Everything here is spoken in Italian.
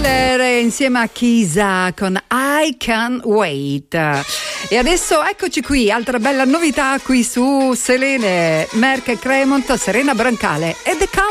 Tyler insieme a Kisa con I Can't Wait. E adesso eccoci qui, altra bella novità qui su Selene, Merck e Cremont, Serena Brancale e The Country.